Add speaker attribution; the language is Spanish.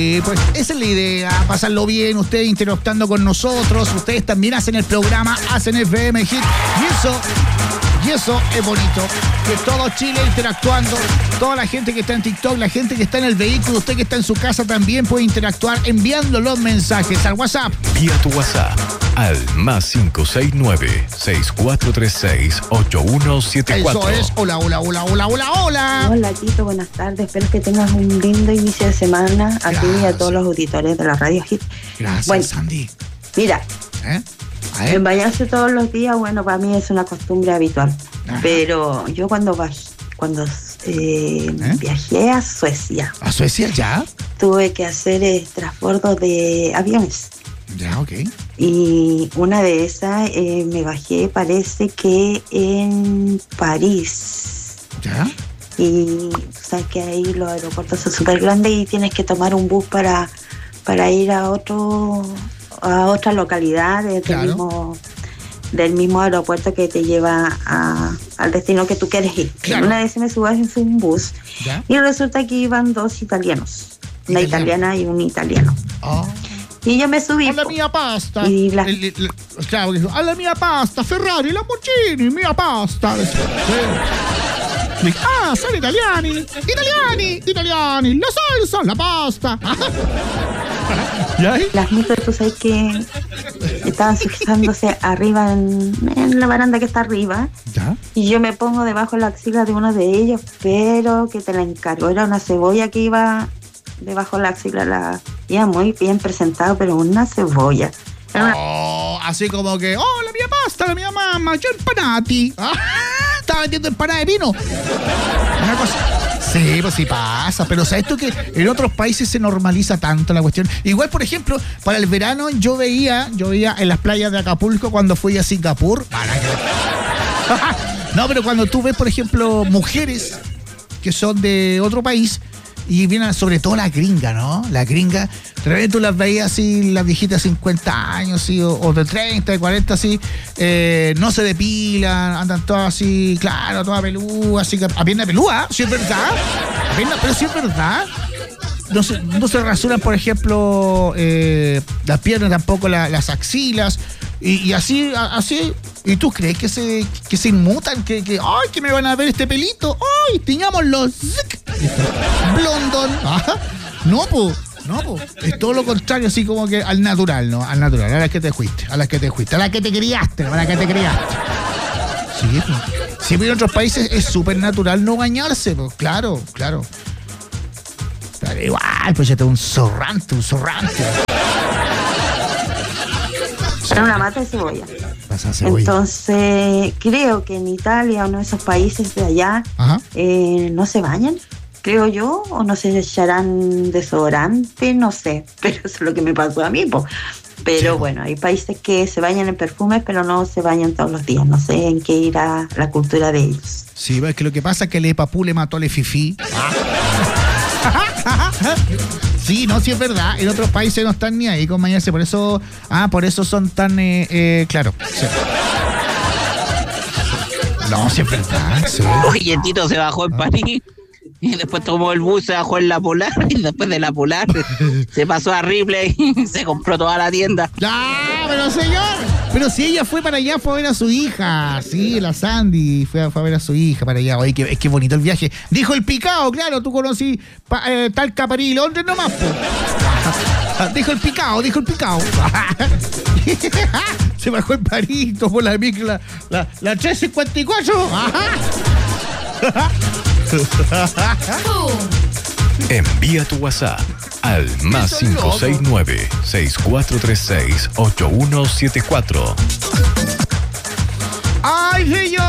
Speaker 1: Pues esa es la idea, pasarlo bien, ustedes interactuando con nosotros, ustedes también hacen el programa, hacen FM Hit, y eso es bonito, que todo Chile interactuando, toda la gente que está en TikTok, la gente que está en el vehículo, usted que está en su casa también puede interactuar enviando los mensajes al WhatsApp.
Speaker 2: Vía tu WhatsApp al +569-6436-8174.
Speaker 1: Eso es, hola.
Speaker 3: Hola, Tito, buenas tardes. Espero que tengas un lindo inicio de semana a ti y a todos los auditores de la Radio Hit.
Speaker 1: Gracias,
Speaker 3: bueno,
Speaker 1: Sandy.
Speaker 3: Mira, bañarse todos los días, bueno, para mí es una costumbre habitual. Ajá. Pero yo cuando viajé a Suecia.
Speaker 1: ¿A Suecia ya?
Speaker 3: Tuve que hacer transbordo de aviones.
Speaker 1: Ya, ok.
Speaker 3: Y una de esas me bajé, parece que en París.
Speaker 1: ¿Ya?
Speaker 3: Y tú sabes que ahí los aeropuertos son súper grandes y tienes que tomar un bus para ir a otra localidad del mismo aeropuerto que te lleva al destino que tú quieres ir.
Speaker 1: Claro.
Speaker 3: Una vez me subí en un bus.
Speaker 1: ¿Ya?
Speaker 3: Y resulta que iban dos italianos. Una italiana y un italiano.
Speaker 1: Oh.
Speaker 3: Y yo me subí.
Speaker 1: A la mia pasta.
Speaker 3: Y
Speaker 1: claro, a la mia pasta, Ferrari, Lamborghini, mia pasta. Sono italiani, la salsa, la pasta. ¿Y ahí?
Speaker 3: Las micros, tú sabes que estaban sujetándose arriba en la baranda que está arriba.
Speaker 1: ¿Ya?
Speaker 3: Y yo me pongo debajo de la axila de uno de ellos, pero que te la encargo. Era una cebolla que iba debajo de la axila, iba muy bien presentado, pero una cebolla.
Speaker 1: Así como que, la mia pasta, la mia mamma, yo empanati. Estaba vendiendo empanada de vino. Una cosa. Sí, pues sí pasa, pero ¿sabes tú que en otros países se normaliza tanto la cuestión? Igual, por ejemplo, para el verano yo veía en las playas de Acapulco cuando fui a Singapur. No, pero cuando tú ves, por ejemplo, mujeres que son de otro país y vienen sobre todo la gringa, ¿no? La gringa, de repente tú las veías así, las viejitas de 50 años, ¿sí? o de 30, de 40, así, no se depilan, andan todas así, claro, toda pelúa, así que a pierna pelúa, sí es verdad, pero sí es verdad. No se rasuran, por ejemplo, las piernas, tampoco las axilas, y así. ¿Y tú crees que se inmutan? Que me van a ver este pelito. ¡Ay, tiñámoslo! Blondon. No, po. Es todo lo contrario, así como que al natural, ¿no? Al natural, a la que te fuiste, a la que te criaste. Sí, pues. Sí, pero en otros países es súper natural no bañarse, pues. Claro. Pero igual, pues ya te un zorrante.
Speaker 3: Era una mata de cebolla. Entonces, creo que en Italia, uno de esos países de allá, no se bañan, creo yo, o no se echarán desodorante, no sé, pero eso es lo que me pasó a mí, po. Pero bueno, hay países que se bañan en perfumes, pero no se bañan todos los días, no sé en qué irá la cultura de ellos.
Speaker 1: Sí, es que lo que pasa es que el papú le mató al fifí. Sí, no, sí es verdad. En otros países no están ni ahí con bañarse, por eso son tan claro. Sí. No, sí es verdad. Sí.
Speaker 4: Oye, Tito se bajó en París y después tomó el bus, se bajó en la Polar y después de la Polar se pasó a Ripley y se compró toda la tienda.
Speaker 1: Pero señor, pero si ella fue para allá, fue a ver a su hija. Sí, la Sandy fue a ver a su hija para allá. Oye, es que bonito el viaje. Dijo el picado, claro, tú conocí Talca, París y Londres nomás, po. Dijo el picado. Se bajó en París, tomó la 354.
Speaker 2: Envía tu WhatsApp al +569-6436-8174.
Speaker 1: ¡Ay, señor!